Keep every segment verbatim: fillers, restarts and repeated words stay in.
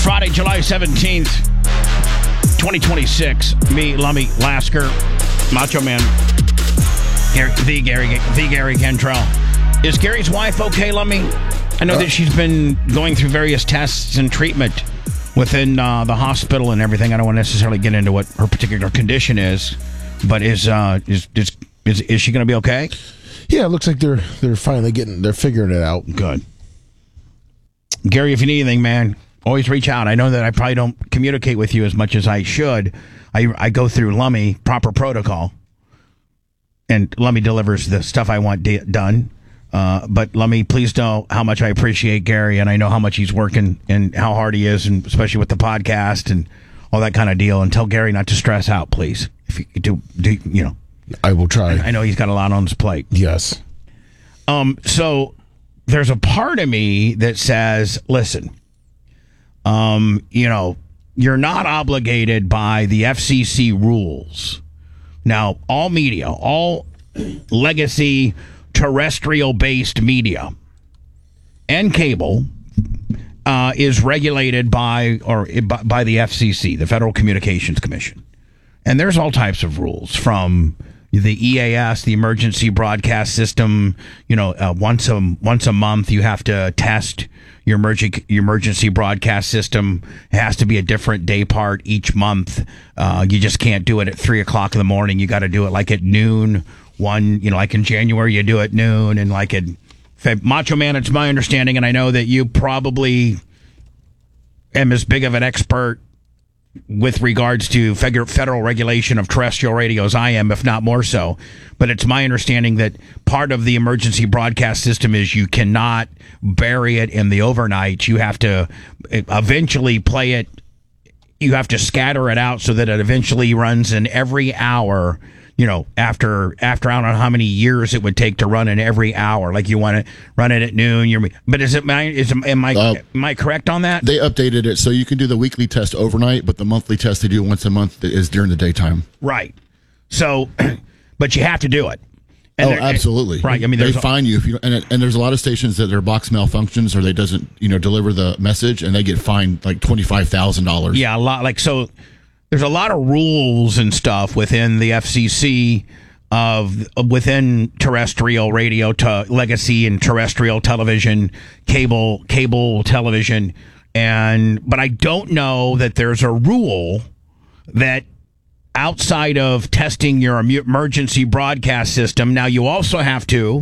Friday, July seventeenth, twenty twenty-six. Me, Lummy, Lasker, Macho Man, Gary, the Gary, the Gary Cantrell. Is Gary's wife okay, Lummy? I know uh, that she's been going through various tests and treatment within uh, the hospital and everything. I don't want to necessarily get into what her particular condition is, but is uh, is is is, is she going to be okay? Yeah, it looks like they're they're finally getting they're figuring it out. Good. Gary, if you need anything, man, always reach out. I know that I probably don't communicate with you as much as I should. I I go through Lummy, proper protocol, and Lummy delivers the stuff I want de- done. Uh, but let me please know how much I appreciate Gary, and I know how much he's working and how hard he is, and especially with the podcast and all that kind of deal. And tell Gary not to stress out, please. If you do, do you know? I will try. I know he's got a lot on his plate. Yes. Um. So there's a part of me that says, listen, um, you know, you're not obligated by the F C C rules. Now, all media, all legacy terrestrial-based media and cable uh, is regulated by or by, by the F C C, the Federal Communications Commission, and there's all types of rules from the E A S, the Emergency Broadcast System. You know, uh, once a once a month you have to test your emergency your emergency broadcast system. It has to be a different day part each month. Uh, you just can't do it at three o'clock in the morning. You got to do it like at noon. One, you know, like in January, you do it noon, and like at Feb- Macho Man, it's my understanding, and I know that you probably am as big of an expert with regards to federal regulation of terrestrial radio as I am, if not more so. But it's my understanding that part of the emergency broadcast system is you cannot bury it in the overnight. You have to eventually play it. You have to scatter it out so that it eventually runs in every hour. You know, after after I don't know how many years it would take to run it every hour. Like you want to run it at noon. You're, but is it my is am I uh, am I correct on that? They updated it so you can do the weekly test overnight, but the monthly test they do once a month is during the daytime. Right. So, but you have to do it. And oh, absolutely. Right. I mean, they fine you if you and, and there's a lot of stations that their box malfunctions or they doesn't you know deliver the message and they get fined like twenty five thousand dollars. Yeah, a lot. Like so. There's a lot of rules and stuff within the F C C of within terrestrial radio to legacy and terrestrial television, cable cable television, and but I don't know that there's a rule that outside of testing your emergency broadcast system. Now you also have to.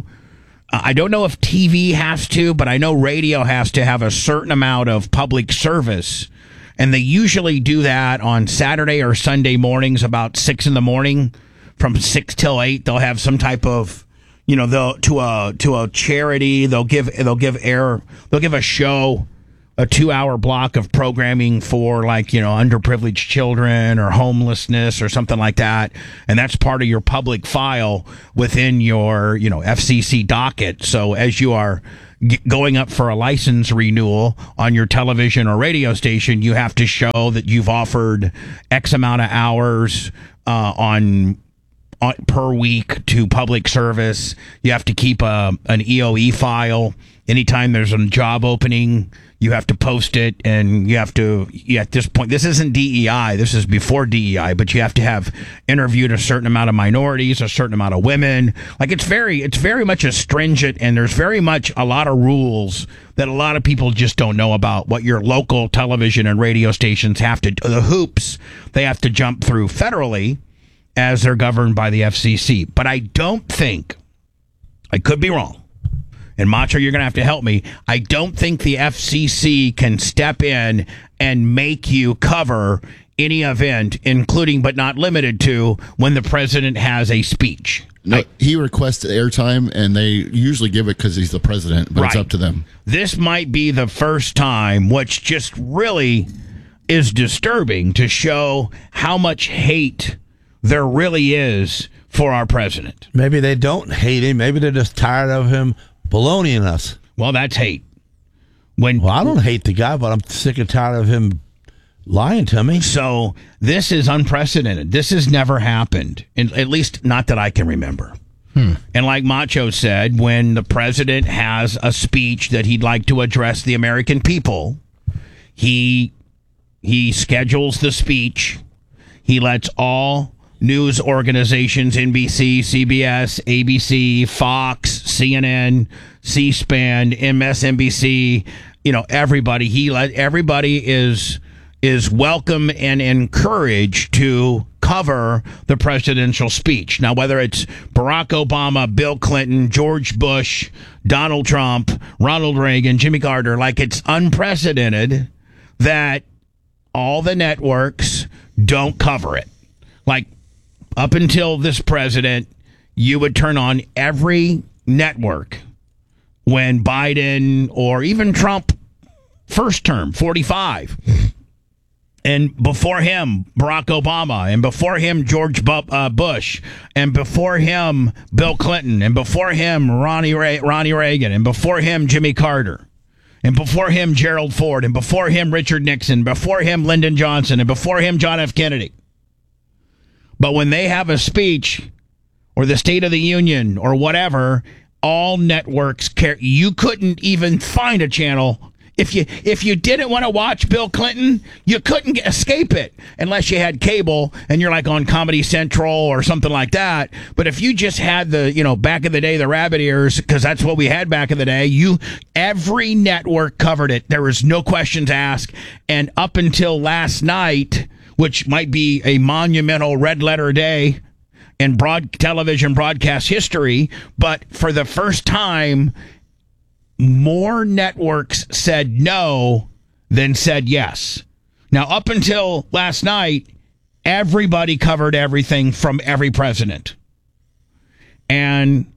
I don't know if T V has to, but I know radio has to have a certain amount of public service. And they usually do that on Saturday or Sunday mornings about six in the morning. From six till eight, they'll have some type of, you know, they'll to a to a charity. They'll give they'll give air. They'll give a show, a two hour block of programming for like you know underprivileged children or homelessness or something like that. And that's part of your public file within your you know F C C docket. So as you are going up for a license renewal on your television or radio station, you have to show that you've offered X amount of hours uh, on, on per week to public service. You have to keep a, an E O E file. Anytime there's a job opening, you have to post it, and you have to, yeah, at this point, this isn't D E I, this is before D E I, but you have to have interviewed a certain amount of minorities, a certain amount of women. Like, it's very, it's very much a stringent, and there's very much a lot of rules that a lot of people just don't know about what your local television and radio stations have to, the hoops they have to jump through federally as they're governed by the F C C. But I don't think, I could be wrong, and Macho, you're going to have to help me. I don't think the F C C can step in and make you cover any event, including but not limited to when the president has a speech. No, I, he requests airtime, and they usually give it because he's the president, but right. It's up to them. This might be the first time, which just really is disturbing to show how much hate there really is for our president. Maybe they don't hate him. Maybe they're just tired of him baloneying us. Well, that's hate. When well, I don't hate the guy, but I'm sick and tired of him lying to me. So this is unprecedented. This has never happened, at least not that I can remember. Hmm. And like Macho said, when the president has a speech that he'd like to address the American people, he he schedules the speech. He lets all news organizations, N B C, C B S, A B C, Fox, C N N, C-SPAN, M S N B C, you know, everybody. He let everybody is is welcome and encouraged to cover the presidential speech. Now, whether it's Barack Obama, Bill Clinton, George Bush, Donald Trump, Ronald Reagan, Jimmy Carter, like it's unprecedented that all the networks don't cover it. Like up until this president, you would turn on every network when Biden or even Trump first term, forty-five. And before him, Barack Obama, and before him, George Bu- uh, Bush, and before him, Bill Clinton, and before him, Ronnie, Re- Ronnie Reagan, and before him, Jimmy Carter, and before him, Gerald Ford, and before him, Richard Nixon, before him, Lyndon Johnson, and before him, John F. Kennedy. But when they have a speech or the State of the Union or whatever, all networks care. You couldn't even find a channel. If you if you didn't want to watch Bill Clinton, you couldn't get, escape it unless you had cable and you're like on Comedy Central or something like that. But if you just had the, you know, back in the day, the rabbit ears, because that's what we had back in the day, you every network covered it. There was no questions asked. And up until last night, which might be a monumental red letter day in broad television broadcast history, but for the first time, more networks said no than said yes. Now, up until last night, everybody covered everything from every president. And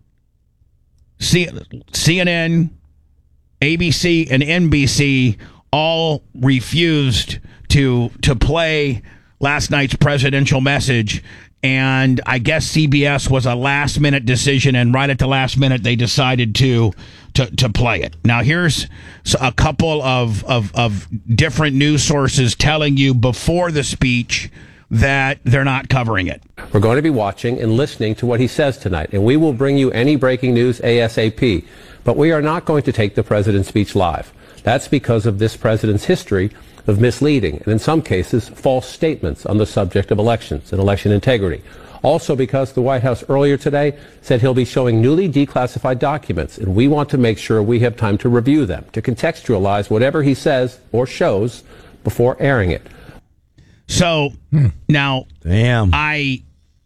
C- CNN, A B C, and N B C all refused to to play last night's presidential message. And I guess C B S was a last-minute decision, and right at the last minute, they decided to to, to play it. Now, here's a couple of, of, of different news sources telling you before the speech that they're not covering it. We're going to be watching and listening to what he says tonight, and we will bring you any breaking news ASAP. But we are not going to take the president's speech live. That's because of this president's history of misleading and in some cases false statements on the subject of elections and election integrity. Also because the White House earlier today said he'll be showing newly declassified documents, and we want to make sure we have time to review them, to contextualize whatever he says or shows before airing it. So hmm. now Damn. I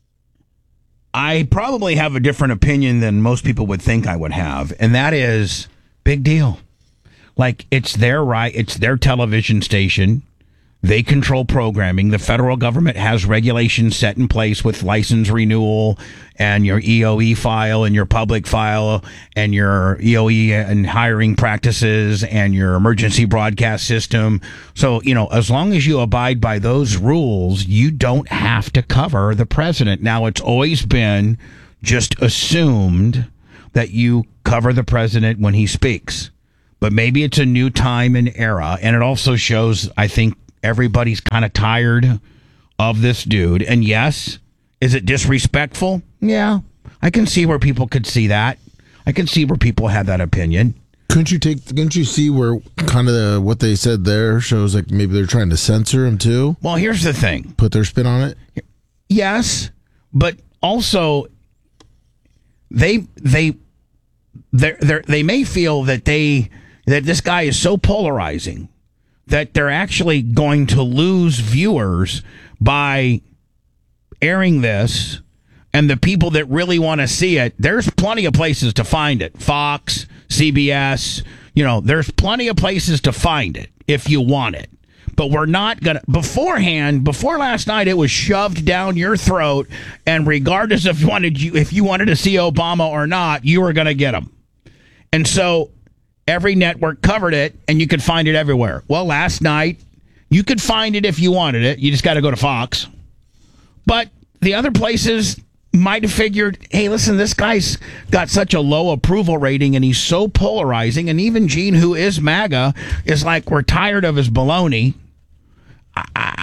I probably have a different opinion than most people would think I would have, and that is big deal. Like, it's their right, it's their television station. They control programming. The federal government has regulations set in place with license renewal and your E O E file and your public file and your E O E and hiring practices and your emergency broadcast system. So, you know, as long as you abide by those rules, you don't have to cover the president. Now, it's always been just assumed that you cover the president when he speaks. But maybe it's a new time and era. And it also shows, I think, everybody's kind of tired of this dude. And yes, is it disrespectful? Yeah, I can see where people could see that. I can see where people have that opinion. Couldn't you take? Couldn't you see where kind of the, what they said there shows like maybe they're trying to censor him too? Well, here's the thing. Put their spin on it. Yes, but also they they they they may feel that they that this guy is so polarizing that they're actually going to lose viewers by airing this, and the people that really want to see it, there's plenty of places to find it. Fox, C B S, you know, there's plenty of places to find it if you want it. But we're not going to, beforehand, before last night, it was shoved down your throat, and regardless if you wanted, you, if you wanted to see Obama or not, you were going to get him. And so every network covered it, and you could find it everywhere. Well, last night, you could find it if you wanted it. You just got to go to Fox. But the other places might have figured, hey, listen, this guy's got such a low approval rating, and he's so polarizing. And even Gene, who is MAGA, is like, we're tired of his baloney. I,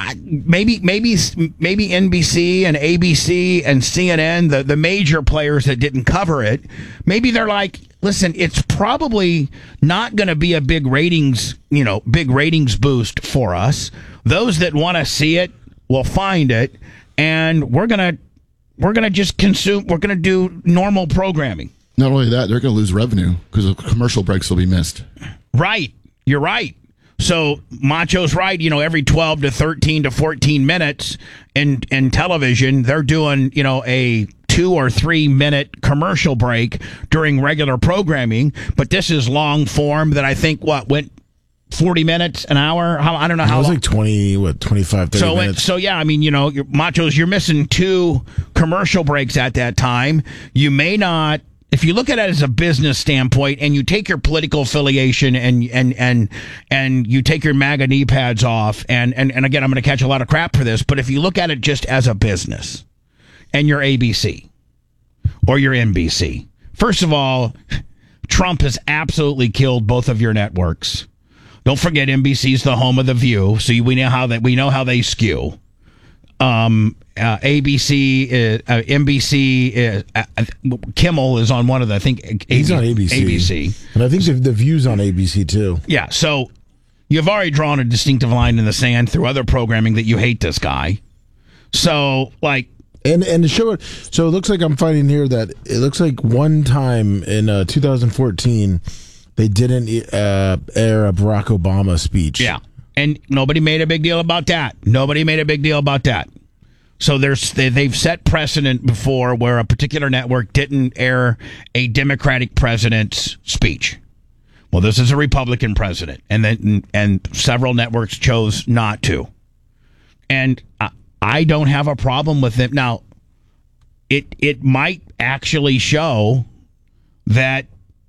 I, maybe maybe maybe N B C and A B C and C N N, the, the major players that didn't cover it, maybe they're like, listen, it's probably not going to be a big ratings, you know, big ratings boost for us. Those that want to see it will find it, and we're gonna we're gonna just consume. We're gonna do normal programming. Not only that, they're going to lose revenue because the commercial breaks will be missed. Right, you're right. So Macho's right. You know, every twelve to thirteen to fourteen minutes in in television, they're doing, you know, a two or three minute commercial break during regular programming. But this is long form that I think what went forty minutes, an hour. How I don't know how It was long. like twenty, what, twenty-five, thirty So, it, minutes. so yeah, I mean, you know, you're, Machos, you're missing two commercial breaks at that time. You may not, if you look at it as a business standpoint, and you take your political affiliation and and and and you take your MAGA knee pads off, and and and again, I'm going to catch a lot of crap for this, but if you look at it just as a business, and you're A B C or you're N B C, first of all, Trump has absolutely killed both of your networks. Don't forget, N B C's the home of The View, so we know how that we know how they skew. Um, uh, A B C, is, uh, N B C, is, uh, Kimmel is on one of the. I think He's on A B C. A B C, and I think the, the View's on A B C too. yeah. So you've already drawn a distinctive line in the sand through other programming that you hate this guy. So, like, And and to show it, so it looks like I'm finding here that it looks like one time in uh, two thousand fourteen they didn't uh, air a Barack Obama speech. yeah, and nobody made a big deal about that. Nobody made a big deal about that. So there's they, they've set precedent before where a particular network didn't air a Democratic president's speech. Well, this is a Republican president, and then and several networks chose not to. And I, I don't have a problem with it. Now, it it might actually show that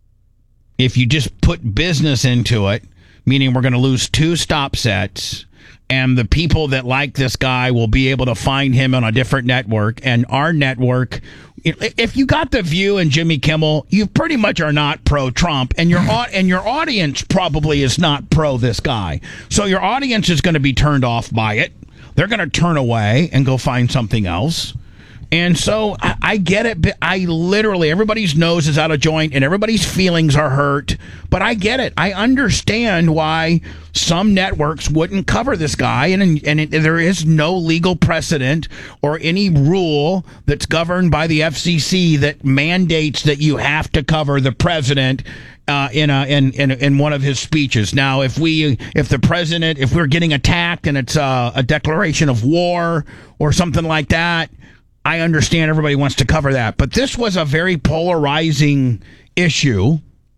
if you just put business into it, meaning we're going to lose two stop sets, and the people that like this guy will be able to find him on a different network, and our network, if you got The View and Jimmy Kimmel, you pretty much are not pro-Trump, and your and your audience probably is not pro this guy. So your audience is going to be turned off by it. They're going to turn away and go find something else. And so I, I get it. But I literally, everybody's nose is out of joint and everybody's feelings are hurt. But I get it. I understand why some networks wouldn't cover this guy. And, and it, there is no legal precedent or any rule that's governed by the F C C that mandates that you have to cover the president Uh, in a in, in in one of his speeches. Now, if we if the president if we're getting attacked and it's a, a declaration of war or something like that, I understand everybody wants to cover that. But this was a very polarizing issue,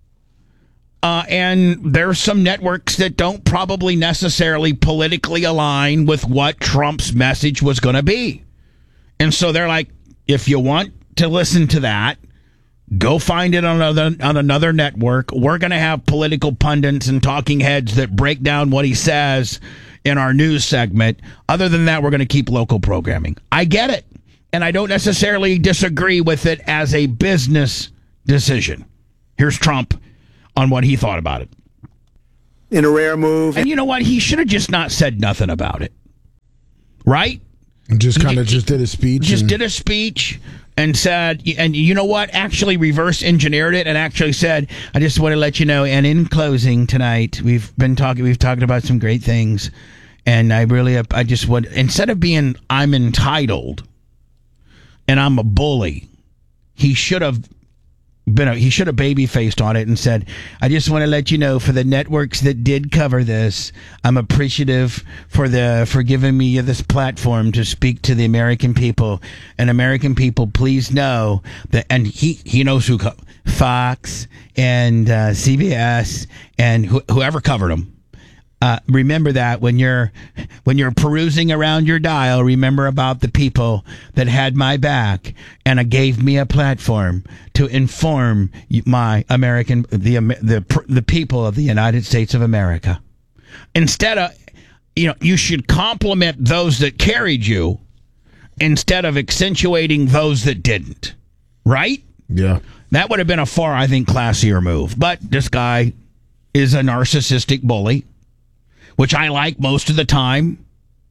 uh, and there's some networks that don't probably necessarily politically align with what Trump's message was going to be, and so they're like, if you want to listen to that, go find it on another, on another network. We're going to have political pundits and talking heads that break down what he says in our news segment. Other than that, we're going to keep local programming. I get it. And I don't necessarily disagree with it as a business decision. Here's Trump on what he thought about it. In a rare move. And you know what? He should have just not said nothing about it. Right? And just kind of He- just did a speech. Just and, did a speech and said, and you know what? Actually reverse engineered it and actually said, I just want to let you know, and in closing tonight, we've been talking, we've talked about some great things. And I really, I just would, instead of being, I'm entitled and I'm a bully, he should have been, a, he should have baby faced on it and said, I just want to let you know, for the networks that did cover this, I'm appreciative for the for giving me this platform to speak to the American people. And American people, please know that, and he he knows who, co- Fox and uh, C B S and wh- whoever covered them. Uh, remember that when you're when you're perusing around your dial, remember about the people that had my back and uh, gave me a platform to inform my American the the the people of the United States of America. Instead of, you know, you should compliment those that carried you instead of accentuating those that didn't. Right? yeah. That would have been a far, I think, classier move. But this guy is a narcissistic bully, which I like most of the time.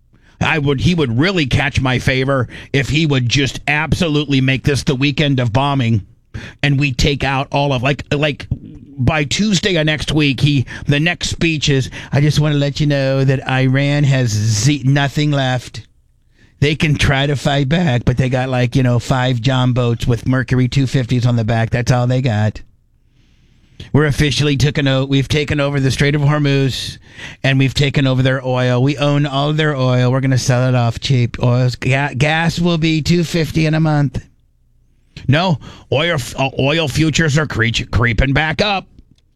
I would. He would really catch my favor if he would just absolutely make this the weekend of bombing, and we take out all of like like by Tuesday of next week. He the next speech is, I just want to let you know that Iran has z- nothing left. They can try to fight back, but they got like, you know, five John boats with Mercury two fifties on the back. That's all they got. We're officially taken over. We've taken over the Strait of Hormuz, and we've taken over their oil. We own all of their oil. We're going to sell it off cheap. Oil, ga- gas will be two fifty in a month. No, oil uh, oil futures are cre- creeping back up.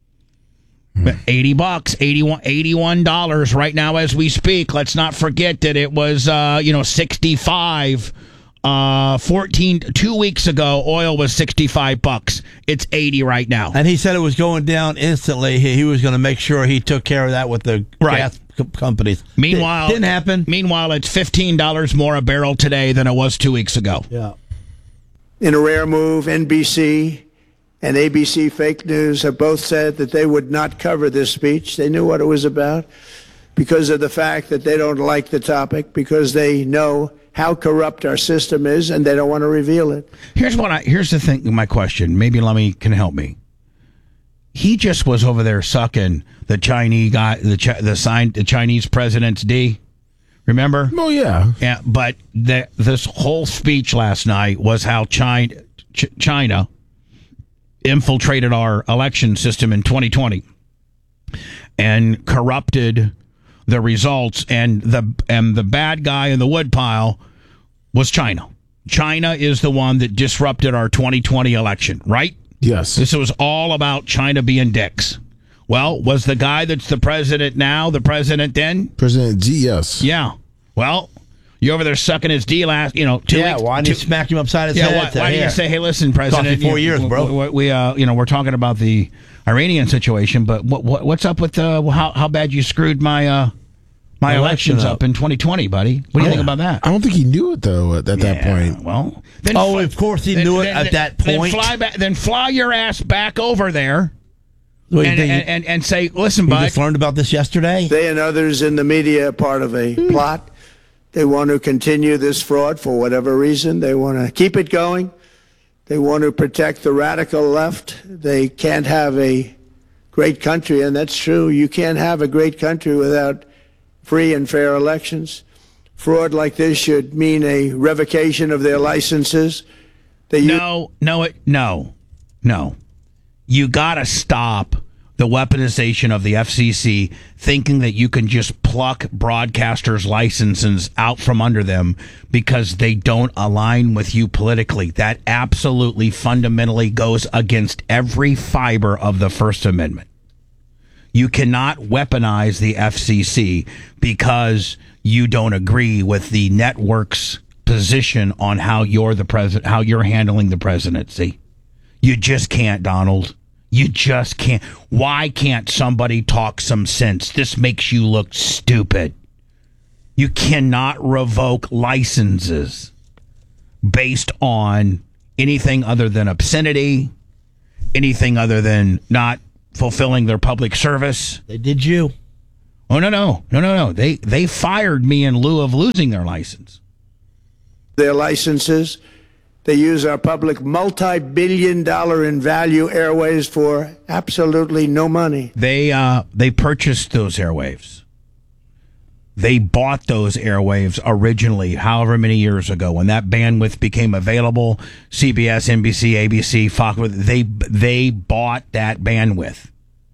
eighty bucks, eighty-one, eighty-one dollars right now as we speak. Let's not forget that it was, uh, you know, sixty-five. Uh, fourteen, two weeks ago, oil was sixty-five bucks. It's eighty right now. And he said it was going down instantly. He, he was going to make sure he took care of that with the Right. gas co- companies. Meanwhile, It didn't happen. Meanwhile, it's fifteen dollars more a barrel today than it was two weeks ago. Yeah. In a rare move, N B C and A B C Fake News have both said that they would not cover this speech. They knew what it was about because of the fact that they don't like the topic, because they know how corrupt our system is, and they don't want to reveal it. Here's what I. Here's the thing. My question. Maybe Lummy can help me. He just was over there sucking the Chinese guy, the Ch- the signed the Chinese president's D. Remember? Oh yeah. Yeah. But the, this whole speech last night was how China Ch- China infiltrated our election system in twenty twenty and corrupted the results, and the and the bad guy in the woodpile was China. China is the one that disrupted our twenty twenty election, right? Yes. This was all about China being dicks. Well, was the guy that's the president now the president then? President Xi, yes. Yeah. Well, you over there sucking his D last, you know, two Yeah, weeks. why didn't you two- smack him upside his yeah, head? why, Say, why didn't "Here." you say, hey, listen, President, Cost me four you- years, bro. We, we, uh, you know, we're talking about the Iranian situation, but what, what what's up with uh, how how bad you screwed my uh, my Election elections up. up in twenty twenty, buddy? What do you think about that? I don't think he knew it though at, at that Yeah, point. Well, then Oh, fly- of course he then- knew it then- at that then point. fly back, then fly your ass back over there What, you and, think and, and, and say, listen, you bud. just learned about this yesterday? They and others in the media are part of a plot. They want to continue this fraud for whatever reason. They want to keep it going. They want to protect the radical left. They can't have a great country, and that's true. You can't have a great country without free and fair elections. Fraud like this should mean a revocation of their licenses. They use- No, no, it, no, no. You got to stop the weaponization of the F C C, thinking that you can just pluck broadcasters' licenses out from under them because they don't align with you politically. That absolutely fundamentally goes against every fiber of the First Amendment. You cannot weaponize the F C C because you don't agree with the network's position on how you're the president, how you're handling the presidency. You just can't, Donald. You just can't. Why can't somebody talk some sense? This makes you look stupid. You cannot revoke licenses based on anything other than obscenity, anything other than not fulfilling their public service. They did you. Oh, no, no, no, no, no. They, they fired me in lieu of losing their license. their licenses. They use our public multi-billion dollar in value airways for absolutely no money. They uh, they purchased those airwaves. They bought those airwaves originally, however many years ago, when that bandwidth became available. C B S, N B C, A B C, Fox. They they bought that bandwidth.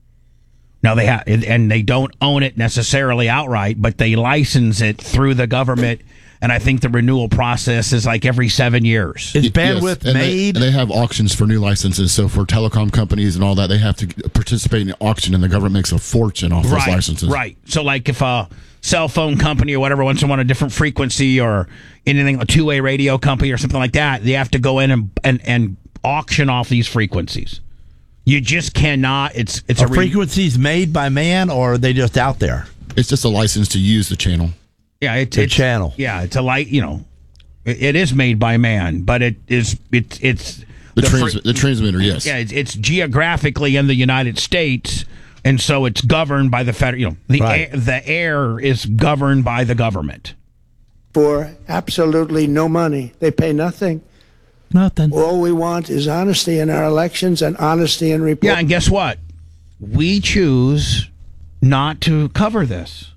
Now they have, and they don't own it necessarily outright, but they license it through the government. And I think the renewal process is like every seven years. Is Yes, bandwidth and they- made? and they have auctions for new licenses. So for telecom companies and all that, they have to participate in the auction, and the government makes a fortune off those Right, licenses. right. So like if a cell phone company or whatever wants to want a different frequency or anything, a two-way radio company or something like that, they have to go in and and, and auction off these frequencies. You just cannot. It's it's Are a re- frequencies made by man, or are they just out there? It's just a license to use the channel. yeah, it's The it's, channel. Yeah, it's a light. You know, it, it is made by man, but it is it's it's The, the trans- fre- the transmitter, yes. yeah, it's, it's geographically in the United States, and so it's governed by the federal. You know, the Right. air, the air is governed by the government. for absolutely no money. They pay nothing. Nothing. All we want is honesty in our elections and honesty in reporting. Yeah, and guess what? We choose not to cover this.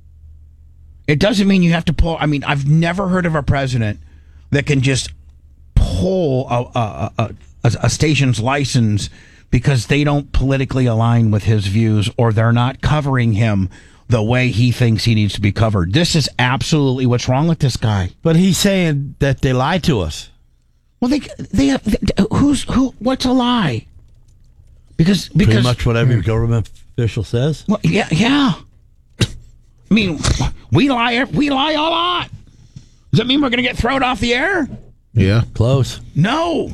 It doesn't mean you have to pull. I mean, I've never heard of a president that can just pull a, a, a, a, a station's license because they don't politically align with his views or they're not covering him the way he thinks he needs to be covered. This is absolutely what's wrong with this guy. But he's saying that they lied to us. Well, they, they, they who's who? What's a lie? Because because Pretty much what every government official says. Well, yeah, yeah. I mean, we lie. We lie a lot. Does that mean we're going to get thrown off the air? Yeah. Close. No.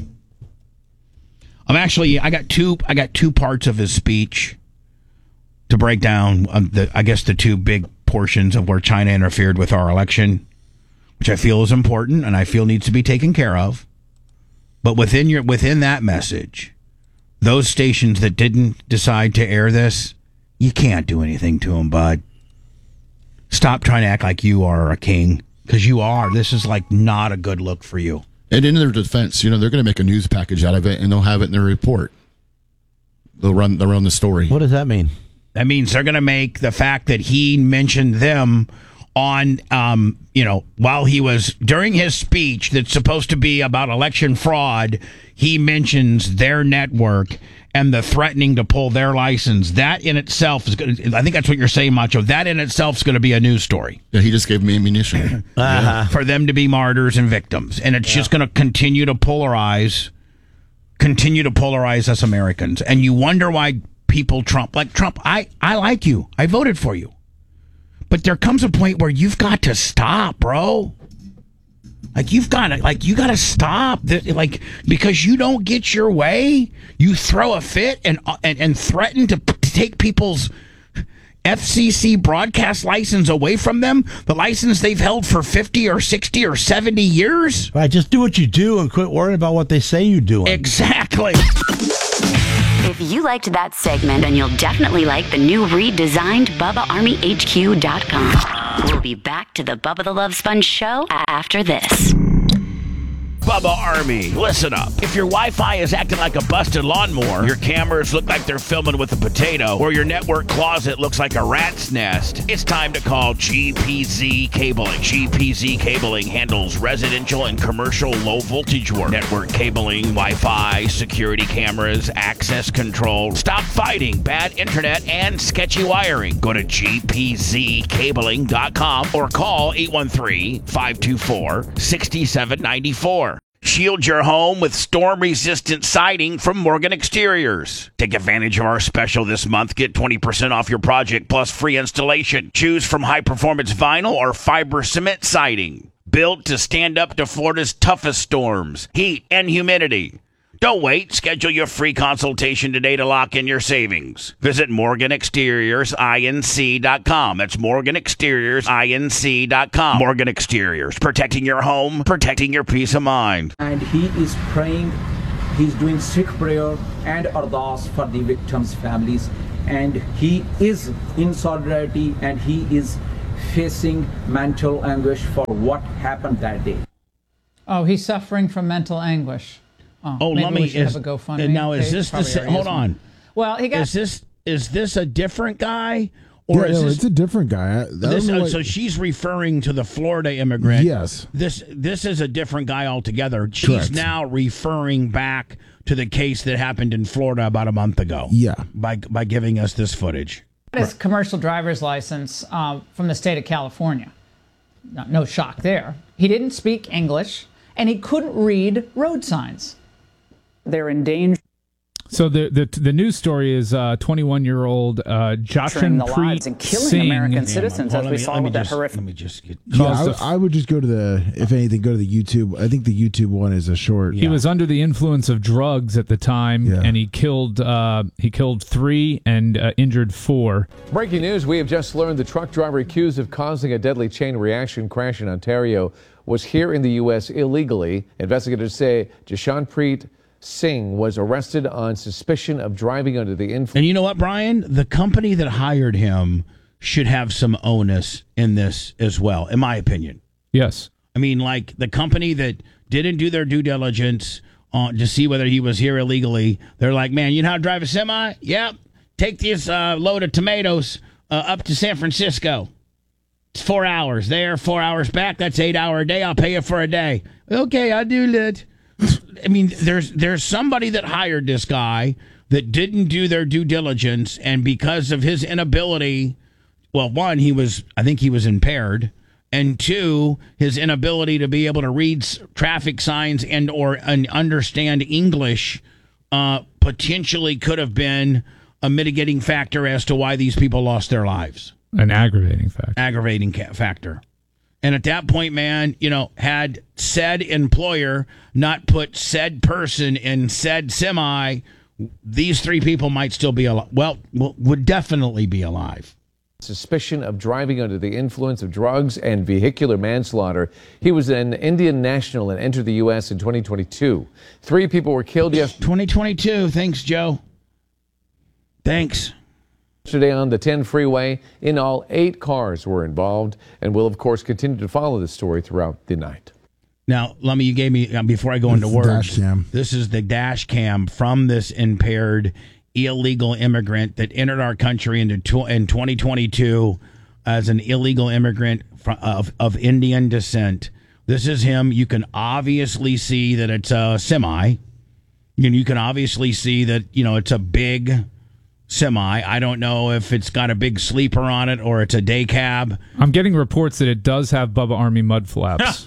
I'm actually. I got two. I got two parts of his speech to break down. Um, the, I guess the two big portions of where China interfered with our election, which I feel is important and I feel needs to be taken care of. But within your within that message, those stations that didn't decide to air this, you can't do anything to them, bud. Stop trying to act like you are a king, because you are. This is like not a good look for you. And in their defense, you know, they're going to make a news package out of it, and they'll have it in their report. They'll run, they'll run the story. What does that mean? That means they're going to make the fact that he mentioned them on, um, you know, while he was during his speech that's supposed to be about election fraud, he mentions their network and the threatening to pull their license. That in itself is going to, I think that's what you're saying, Macho. That in itself is going to be a news story. Yeah, he just gave me ammunition. Uh-huh. For them to be martyrs and victims. And it's yeah. just going to continue to polarize, continue to polarize us Americans. And you wonder why people Trump, like Trump, I, I like you. I voted for you. But there comes a point where you've got to stop, bro. Like you've got to, like you got to stop. Like because you don't get your way, you throw a fit and and, and threaten to, to take people's F C C broadcast license away from them, the license they've held for fifty or sixty or seventy years. Right, just do what you do and quit worrying about what they say you do. Exactly. If you liked that segment, then you'll definitely like the new redesigned Bubba Army H Q dot com. We'll be back to the Bubba the Love Sponge show after this. Bubba Army, listen up. If your Wi-Fi is acting like a busted lawnmower, your cameras look like they're filming with a potato, or your network closet looks like a rat's nest, it's time to call G P Z Cabling. G P Z Cabling handles residential and commercial low-voltage work, network cabling, Wi-Fi, security cameras, access control. Stop fighting bad internet and sketchy wiring. Go to G P Z cabling dot com or call eight one three, five two four, six seven nine four. Shield your home with storm-resistant siding from Morgan Exteriors. Take advantage of our special this month. Get twenty percent off your project plus free installation. Choose from high-performance vinyl or fiber cement siding. Built to stand up to Florida's toughest storms, heat, and humidity. Don't wait. Schedule your free consultation today to lock in your savings. Visit Morgan Exteriors Inc dot com. That's Morgan Exteriors Inc dot com. Morgan Exteriors, protecting your home, protecting your peace of mind. And he is praying, he's doing Sikh prayer and ardas for the victims' families. And he is in solidarity and he is facing mental anguish for what happened that day. Oh, he's suffering from mental anguish. Oh, oh maybe let me we should is, have a GoFundMe. now is this Probably the hold on? One. Well, he got is this is this a different guy or yeah, is no, this, it's a different guy. I, I this, don't know uh, what, so she's referring to the Florida immigrant. Yes, this this is a different guy altogether. She's Correct. now referring back to the case that happened in Florida about a month ago. Yeah, by by giving us this footage. His commercial driver's license uh, from the state of California. No, no shock there. He didn't speak English and he couldn't read road signs. They're in danger. So the the the news story is uh, twenty-one-year-old uh, Jashanpreet and killing Singh. American citizens, Damn, as we me, saw with that just, horrific. Let me just get. yeah. I, I would just go to the, if anything, go to the YouTube. I think the YouTube one is a short. He was under the influence of drugs at the time, Yeah. and he killed uh, he killed three and uh, injured four. Breaking news: we have just learned the truck driver accused of causing a deadly chain reaction crash in Ontario was here in the U S illegally. Investigators say Jashanpreet Singh was arrested on suspicion of driving under the influence. And you know what, Brian? The company that hired him should have some onus in this as well, in my opinion. Yes. I mean, like the company that didn't do their due diligence on to see whether he was here illegally. They're like, man, you know how to drive a semi? Yep. Take this uh, load of tomatoes uh, up to San Francisco. It's four hours there, four hours back. That's eight hour a day. I'll pay you for a day. Okay, I'll do that. I mean, there's there's somebody that hired this guy that didn't do their due diligence, and because of his inability, well, one, he was, I think he was impaired, and two, his inability to be able to read traffic signs and or and understand English uh, potentially could have been a mitigating factor as to why these people lost their lives. An aggravating factor. Aggravating ca- factor. And at that point, man, you know, had said employer not put said person in said semi, these three people might still be alive. Well, would definitely be alive. Suspicion of driving under the influence of drugs and vehicular manslaughter. He was an Indian national and entered the U S in twenty twenty-two. Three people were killed yesterday. twenty twenty-two. Thanks, Joe. Thanks. Yesterday on the ten freeway. In all, eight cars were involved, and we'll, of course, continue to follow this story throughout the night. Now, Lummy, you gave me, uh, before I go into words, dash cam. This is the dash cam from this impaired illegal immigrant that entered our country into tw- in twenty twenty-two as an illegal immigrant fr- of, of Indian descent. This is him. You can obviously see that it's a semi. You, you can obviously see that, you know, it's a big semi. I don't know if it's got a big sleeper on it or it's a day cab. I'm getting reports that it does have Bubba Army mud flaps.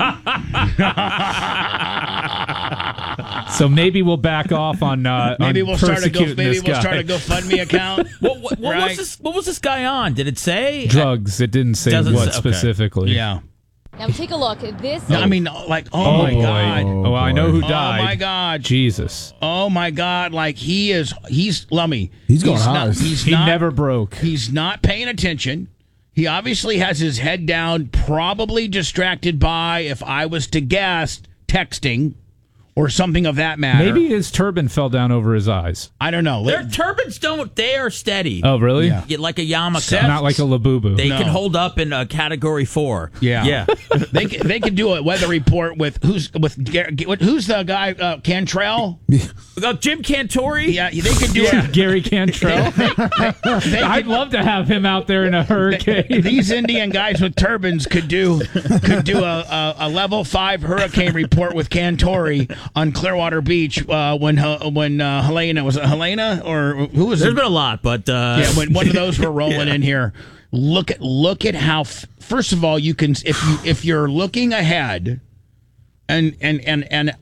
So maybe we'll back off on. Uh, maybe on we'll start a go. Maybe we'll guy. start a GoFundMe account. what, what, what right? was this? What was this guy on? Did it say drugs? It didn't say Doesn't what say- okay. specifically. Yeah. Now take a look. This. No, I mean, like, oh, Oh, my boy. God. Oh, I know who died. Oh my God. Jesus. Oh my God. Like he is, he's, Lummy. He's going not, hard. He's He not, never broke. He's not paying attention. He obviously has his head down, probably distracted by, if I was to guess, texting or something of that matter. Maybe his turban fell down over his eyes. I don't know. Their turbans don't. They are steady. Oh, really? Yeah. Yeah, like a yarmulke. Seth- Not like a labubu. They No. can hold up in a category four. Yeah. Yeah. they can, they could do a weather report with who's with Gar- who's the guy uh, Cantrell. Oh, Jim Cantori? Yeah, they could do Yeah, a, Gary Cantrell. they- they I'd could- love to have him out there in a hurricane. These Indian guys with turbans could do could do a, a, a level five hurricane report with Cantori on Clearwater Beach uh, when uh, when uh, Helena was it Helena or who was There's it? been a lot, but uh, Yeah, when one of those were rolling Yeah. in here. Look at look at how. F- first of all, you can if you if you're looking ahead, and and and and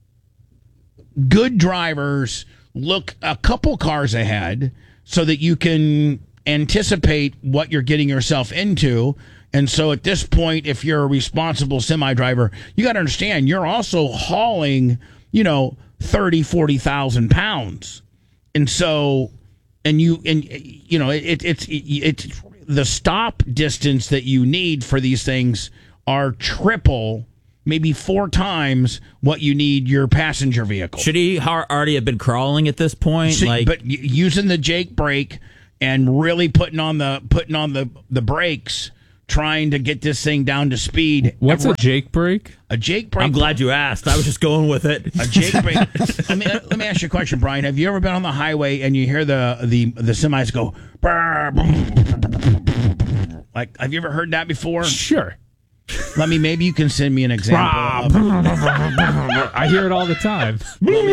good drivers look a couple cars ahead so that you can anticipate what you're getting yourself into. And so at this point, if you're a responsible semi driver, you got to understand you're also hauling, you know, thirty, forty thousand pounds. And so, and you, and you know, it, it's, it, it's the stop distance that you need for these things are triple, maybe four times what you need your passenger vehicle. should he har- already have been crawling at this point? See, like, but y- using the Jake brake and really putting on the putting on the the brakes, trying to get this thing down to speed. What's a Jake brake? A Jake brake. I'm glad you asked. I was just going with it. A Jake brake. let me let me ask you a question, Brian. Have you ever been on the highway and you hear the the the semis go? Brr, like, have you ever heard that before? Sure. Let me. Maybe you can send me an example. of, I hear it all the time.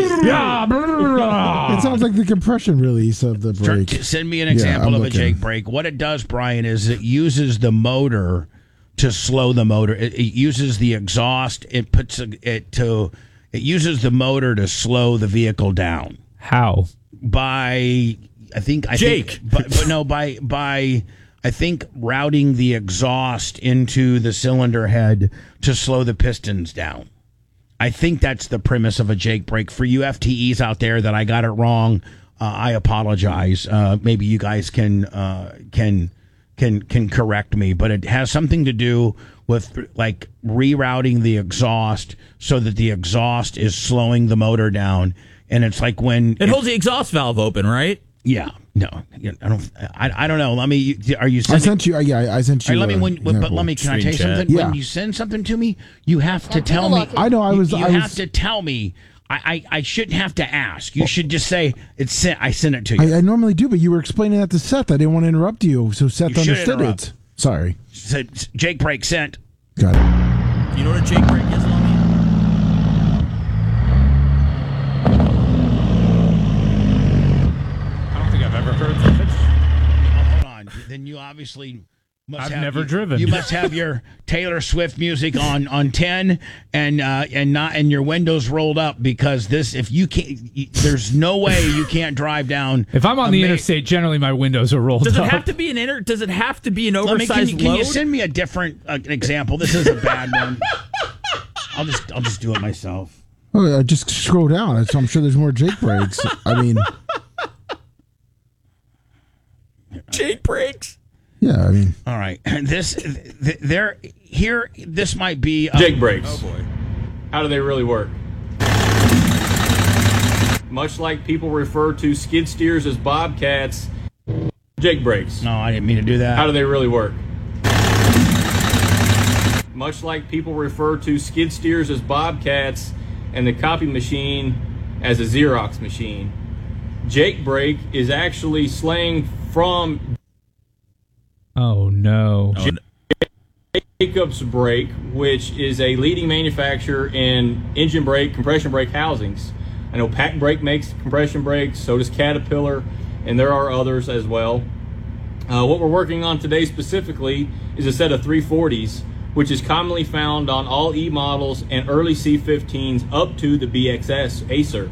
It sounds like the compression release of the brake. Send me an Yeah, example I'm of a looking. Jake brake. What it does, Brian, is it uses the motor to slow the motor. It, it uses the exhaust. It puts a, it to. It uses the motor to slow the vehicle down. How? By I think I Jake. think, but, but no by by I think routing the exhaust into the cylinder head to slow the pistons down. I think that's the premise of a Jake brake. For you F T Es out there that I got it wrong, uh, I apologize. Uh, maybe you guys can uh, can can can correct me, but it has something to do with like rerouting the exhaust so that the exhaust is slowing the motor down. And it's like when it holds the exhaust valve open, right? Yeah, no, I don't. I, I don't know. Let me. Are you? I sent you. Uh, yeah, I sent you. All right, let me. uh, When, but example. let me. Can I tell you Screen chat. something? Yeah. When you send something to me, you have to take a tell me. look. I know. I was. You, you I have was. to tell me. I, I, I shouldn't have to ask. You should just say it's sent. I sent it to you. I, I normally do, but you were explaining that to Seth. I didn't want to interrupt you, so Seth You should understood interrupt. it. Sorry. Said Jake Break sent. Got it. Do you know what a Jake break is, Lummy? I don't think I've ever heard of it. Hold on. Then you obviously must I've have, never you, driven. You must have your Taylor Swift music on on ten and uh, and not and your windows rolled up, because this if you can't you, there's no way you can't drive down. If I'm on the ama- interstate, generally my windows are rolled Does it up. have to be an inter? Does it have to be an Let me, oversized can, you, can load? you send me a different uh, example? This is a bad one. I'll just I'll just do it myself. Oh, I just scroll down. So I'm sure there's more Jake breaks. I mean, Jake breaks. yeah. I mean, All right, this th- there here this might be uh, Jake brakes. Oh boy. How do they really work? Much like people refer to skid steers as bobcats, Jake brakes. No, I didn't mean to do that. How do they really work? Much like people refer to skid steers as bobcats and the copy machine as a Xerox machine, Jake brake is actually slang from Oh no. Jacobs Brake, which is a leading manufacturer in engine brake, compression brake housings. I know Pack Brake makes compression brakes, so does Caterpillar, and there are others as well. Uh, what we're working on today specifically is a set of three forties, which is commonly found on all E models and early C fifteens up to the B X S A-Cert.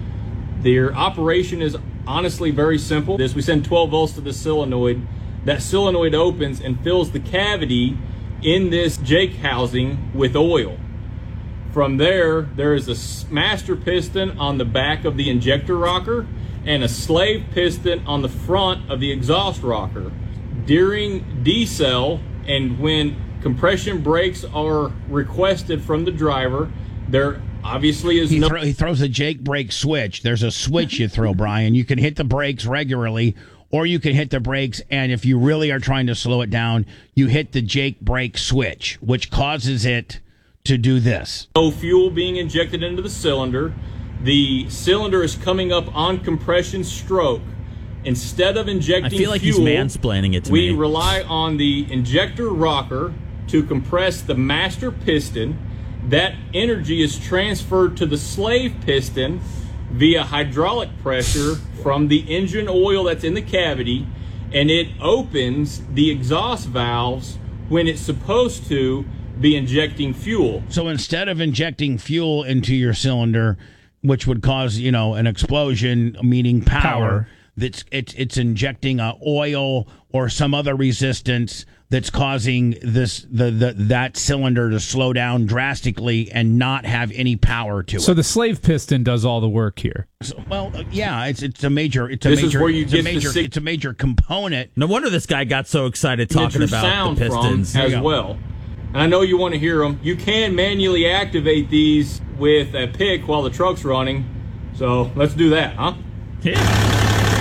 Their operation is honestly very simple. This we send twelve volts to the solenoid. That solenoid opens and fills the cavity in this Jake housing with oil. From there, there is a master piston on the back of the injector rocker and a slave piston on the front of the exhaust rocker. During decel and when compression brakes are requested from the driver, there obviously is He, no... throw, he throws a Jake brake switch. There's a switch you throw, Brian. You can hit the brakes regularly, or you can hit the brakes, and if you really are trying to slow it down, you hit the Jake brake switch, which causes it to do this. No fuel being injected into the cylinder. The cylinder is coming up on compression stroke. Instead of injecting I feel like fuel, he's mansplaining it to we me. rely on the injector rocker to compress the master piston. That energy is transferred to the slave piston via hydraulic pressure from the engine oil that's in the cavity, and it opens the exhaust valves when it's supposed to be injecting fuel. So instead of injecting fuel into your cylinder, which would cause, you know, an explosion, meaning power, Power. that's it's it's injecting a oil or some other resistance that's causing this the, the that cylinder to slow down drastically and not have any power to So it. the slave piston does all the work here. So, well, uh, yeah, it's it's a major it's a This is major where you it's a get the major sig- it's a major component. No wonder this guy got so excited talking Get your about sound the Pistons. from as well. And I know you want to hear them. You can manually activate these with a pick while the truck's running. So let's do that, huh? Yeah.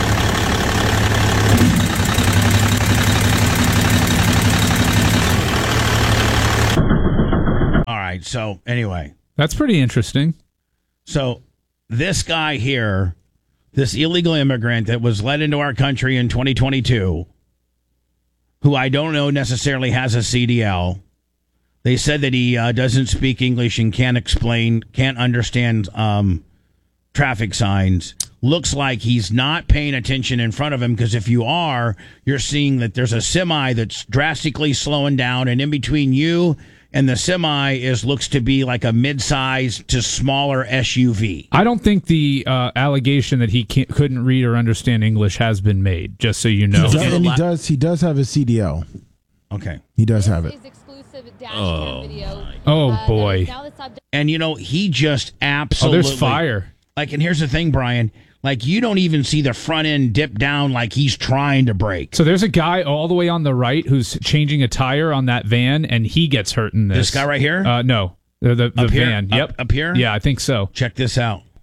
All right, so anyway, That's pretty interesting. so this guy here, this illegal immigrant that was let into our country in twenty twenty-two, who I don't know necessarily has a C D L. They said that he uh, doesn't speak English and can't explain, can't understand um, traffic signs. Looks like he's not paying attention in front of him, because if you are, you're seeing that there's a semi that's drastically slowing down, and in between you and the semi is looks to be like a mid-sized to smaller S U V. I don't think the uh, allegation that he can't, couldn't read or understand English has been made, just so you know. He does, and he does. He does have a C D L. Okay. He does have it. Oh, Oh, boy. And, you know, he just absolutely... Oh, there's fire. Like, and here's the thing, Brian. Like, you don't even see the front end dip down like he's trying to brake. So there's a guy all the way on the right who's changing a tire on that van, and he gets hurt in this. This guy right here? Uh, no, the the, the Up here? van. Up- Yep, up here? Yeah, I think so. Check this out.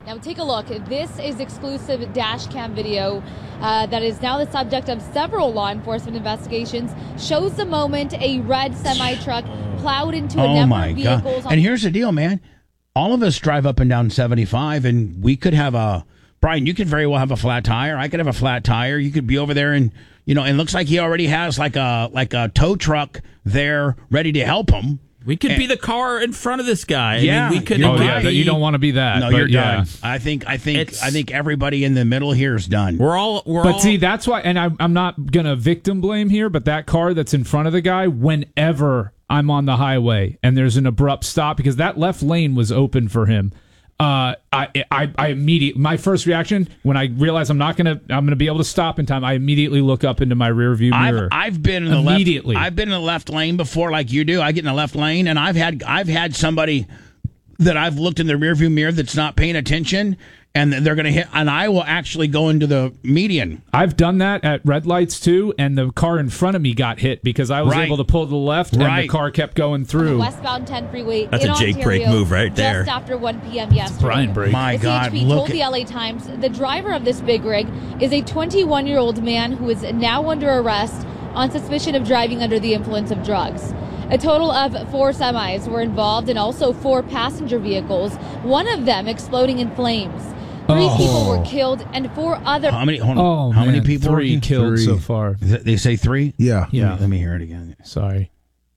Now take a look. This is exclusive dash cam video uh, that is now the subject of several law enforcement investigations. Shows the moment a red semi-truck plowed into a Oh number my of God. vehicles. On And here's the deal, man. All of us drive up and down seventy-five, and we could have a, Brian, you could very well have a flat tire. I could have a flat tire. You could be over there and, you know, it looks like he already has like a, like a tow truck there ready to help him. We could And- be the car in front of this guy. Yeah, I mean, we could. you're Oh, it could yeah, be- you don't want to be that. No, but you're yeah. done. I think, I think, It's- I think everybody in the middle here is done. We're all. We're But all, see, that's why, and I, I'm not going to victim blame here, but that car that's in front of the guy, whenever I'm on the highway and there's an abrupt stop, because that left lane was open for him, uh, I, I, I immediately, my first reaction when I realize I'm not going to, I'm going to be able to stop in time, I immediately look up into my rear view mirror. I've, I've been in the immediately. left. I've been in the left lane before, like you do. I get in the left lane, and I've had I've had somebody that I've looked in the rearview mirror that's not paying attention, and they're going to hit, and I will actually go into the median. I've done that at red lights too, and the car in front of me got hit because I was Right. able to pull to the left, and Right. the car kept going the through. westbound ten freeway That's in a Jake Brake Ontario move right there. Just after one p.m. yesterday. Brian Brake. My the God, C H P look told at- the L A Times the driver of this big rig is a twenty-one-year-old man who is now under arrest on suspicion of driving under the influence of drugs. A total of four semis were involved and also four passenger vehicles, one of them exploding in flames. Three Oh. people were killed and four other... How many? Hold on. Oh, How many man, people? Three were killed Three. so far. Is it- They say three. Yeah. Yeah. Let me, let me hear it again. Sorry.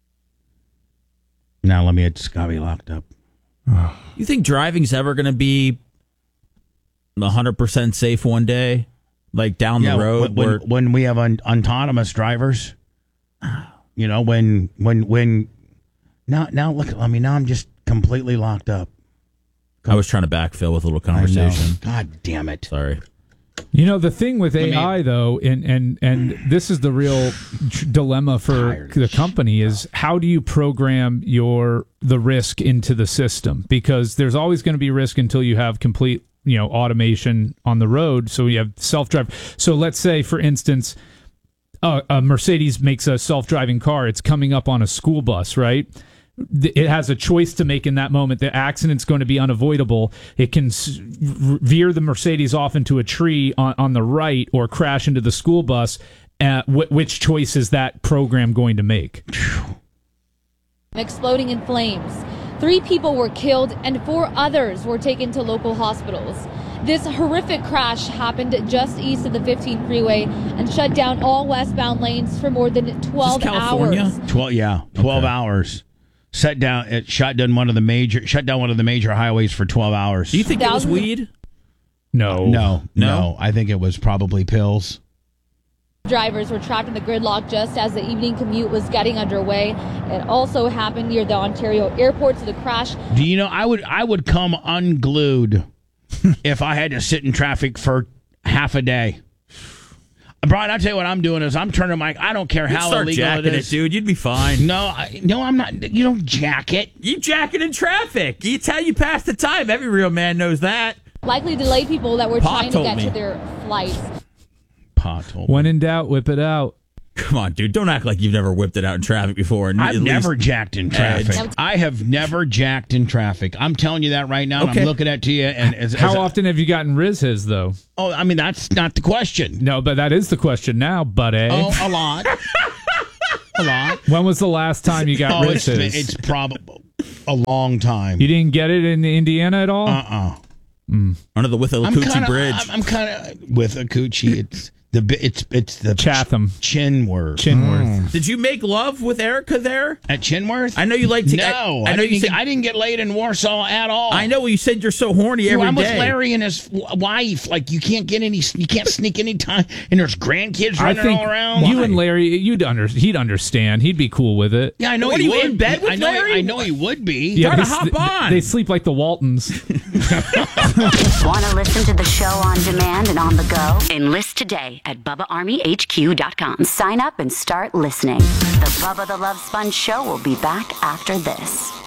Now let me. It's got to be locked up. You think driving's ever going to be one hundred percent safe one day? Like down Yeah, the road? when, where, when, when we have un, autonomous drivers, you know, when when when now now look. I mean, now I'm just completely locked up. I was trying to backfill with a little I know. conversation. God damn it. Sorry. You know, the thing with Let A I, me- though, and, and, and this is the real tr- dilemma for Tired the of company is how do you program your the risk into the system? Because there's always going to be risk until you have complete, you know, automation on the road. So you have self-drive. So let's say, for instance, uh, a Mercedes makes a self-driving car. It's coming up on a school bus, right? It has a choice to make in that moment. The accident's going to be unavoidable. It can s- veer the Mercedes off into a tree on, on the right or crash into the school bus. Uh, wh- which choice is that program going to make? exploding in flames. Three people were killed and four others were taken to local hospitals. This horrific crash happened just east of the fifteen freeway and shut down all westbound lanes for more than twelve hours. Twelve, yeah, twelve hours. Shut down. It shut down one of the major. Shut down one of the major highways for twelve hours. Do you think it was Thousands- weed? No, No, no. I think it was probably pills. Drivers were trapped in the gridlock just as the evening commute was getting underway. It also happened near the Ontario airport, so the crash. Do you know? I would. I would come unglued if I had to sit in traffic for half a day. Brian, I'll tell you what I'm doing is I'm turning my. I don't care You'd how start illegal jacking it it, is, dude. You'd be fine. No, I, no, I'm not. You don't jack it. You jack it in traffic. It's how you pass the time. Every real man knows that. Likely delayed people that were Pop trying to told get me. to their flights. Pothole. When in doubt, whip it out. Come on, dude. Don't act like you've never whipped it out in traffic before. And I've at never least- jacked in traffic. Edge. I have never jacked in traffic. I'm telling you that right now. And Okay. I'm looking at to you. And as, How as a- often have you gotten Riz his, though? Oh, I mean that's not the question. No, but that is the question now, buddy. Oh, a lot. a lot. When was the last time you got Oh, Riz it's, his? it's probably a long time. You didn't get it in Indiana at all? Uh-uh. Under the with a I'm Coochie kinda, Bridge. I'm, I'm kind of with a coochie. It's the bi- it's it's the Chatham. Chinworth. Chinworth. Did you make love with Erica there? At Chinworth? I know you like to. No, I, I I, know you didn't. said. I didn't get laid in Warsaw at all. I know you said you're so horny Dude, every I'm with day. Larry and his w- wife. Like you can't get any. You can't sneak any time. And there's grandkids I running think all around. you Why? and Larry, you'd under, he'd understand. He'd be cool with it. Yeah, I know What, he are you would. in bed with I know. Larry? He, I know he would be. Yeah, Try to they, hop they- on. They sleep like the Waltons. Want to listen to the show on demand and on the go? Enlist today at Bubba Army H Q dot com. Sign up and start listening. The Bubba the Love Sponge Show will be back after this.